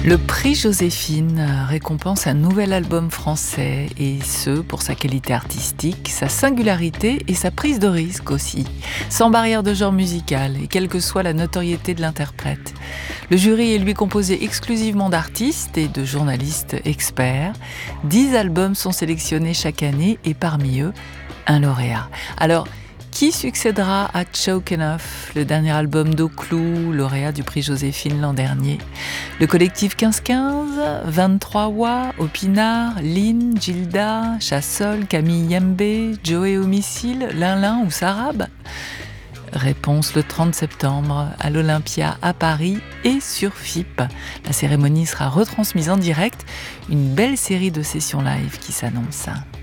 Le prix Joséphine récompense un nouvel album français, et ce, pour sa qualité artistique, sa singularité et sa prise de risque aussi, sans barrière de genre musical et quelle que soit la notoriété de l'interprète. Le jury est lui composé exclusivement d'artistes et de journalistes experts. 10 albums sont sélectionnés chaque année et parmi eux, un lauréat. Alors, qui succédera à Chokin' Off, le dernier album d'Oclou, lauréat du prix Joséphine l'an dernier? Le collectif 1515, 23 Wa, Opinard, Lynn, Gilda, Chassol, Camille Yembe, Joey Homicile, Linlin ou Sarab? Réponse le 30 septembre à l'Olympia à Paris et sur FIP. La cérémonie sera retransmise en direct, une belle série de sessions live qui s'annonce.